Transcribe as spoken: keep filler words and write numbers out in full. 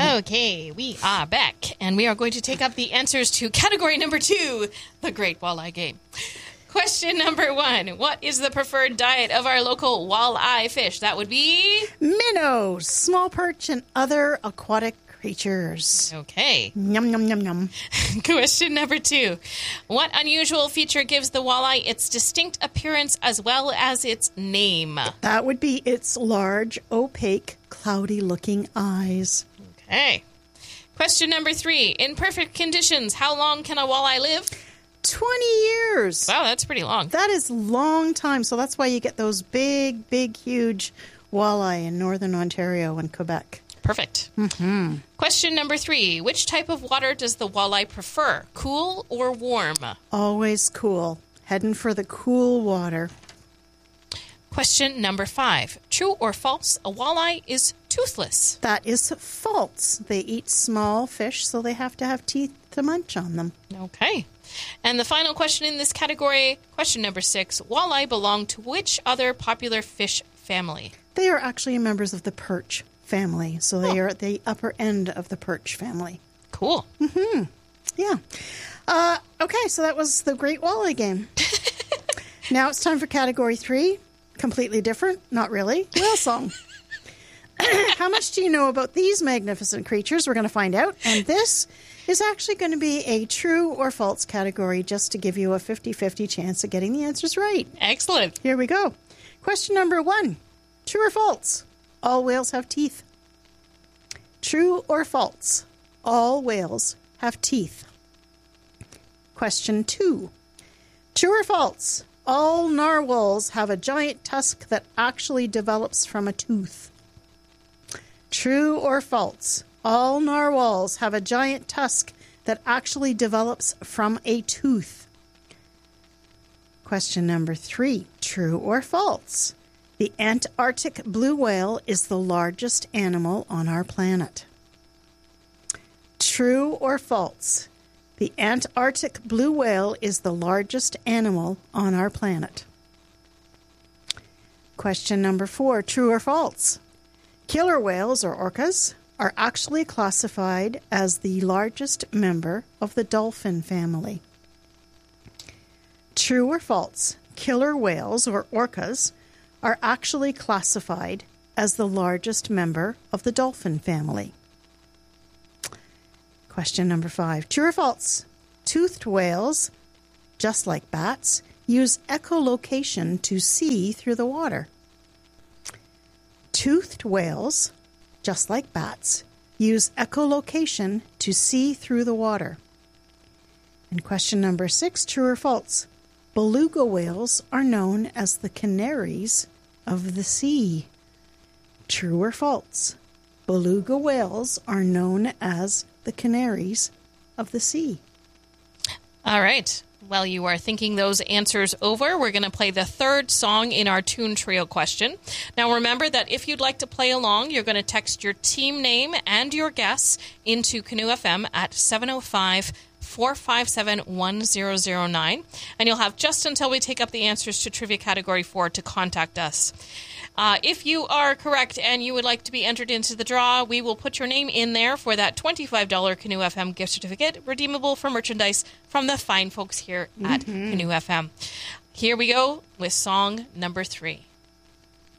Okay, we are back, and we are going to take up the answers to category number two, the Great Walleye Game. Question number one, what is the preferred diet of our local walleye fish? That would be... minnows, small perch, and other aquatic creatures. Okay. Yum, yum, yum, yum. Question number two, what unusual feature gives the walleye its distinct appearance as well as its name? That would be its large, opaque, cloudy-looking eyes. Okay. Question number three, in perfect conditions, how long can a walleye live? twenty years. Wow, that's pretty long. That is long time. So that's why you get those big, big, huge walleye in northern Ontario and Quebec. Perfect. Mm-hmm. Question number three. Which type of water does the walleye prefer, cool or warm? Always cool. Heading for the cool water. Question number five. True or false, a walleye is toothless? That is false. They eat small fish, so they have to have teeth to munch on them. Okay. And the final question in this category, question number six. Walleye belong to which other popular fish family? They are actually members of the perch family, so they Oh. are at the upper end of the perch family. Cool. Mm-hmm. Yeah. Uh, okay, so that was the Great Walleye Game. Now it's time for category three. Completely different. Not really. Whale song. How much do you know about these magnificent creatures? We're going to find out. And this is actually going to be a true or false category just to give you a fifty-fifty chance of getting the answers right. Excellent. Here we go. Question number one. True or false? All whales have teeth. True or false? All whales have teeth. Question two. True or false? All narwhals have a giant tusk that actually develops from a tooth. True or false? All narwhals have a giant tusk that actually develops from a tooth. Question number three. True or false? The Antarctic blue whale is the largest animal on our planet. True or false? The Antarctic blue whale is the largest animal on our planet. Question number four. True or false? Killer whales, or orcas, are actually classified as the largest member of the dolphin family. True or false? Killer whales, or orcas, are actually classified as the largest member of the dolphin family. Question number five. True or false? Toothed whales, just like bats, use echolocation to see through the water. Toothed whales, just like bats, use echolocation to see through the water. And question number six, true or false? Beluga whales are known as the canaries of the sea. True or false? Beluga whales are known as the canaries of the sea. All right. While you are thinking those answers over, we're going to play the third song in our Tune Trio question. Now, remember that if you'd like to play along, you're going to text your team name and your guess into Canoe F M at seven oh five, four five seven, one oh oh nine, and you'll have just until we take up the answers to Trivia Category four to contact us. Uh, if you are correct and you would like to be entered into the draw, we will put your name in there for that twenty-five dollars Canoe F M gift certificate, redeemable for merchandise from the fine folks here at mm-hmm. Canoe F M. Here we go with song number three.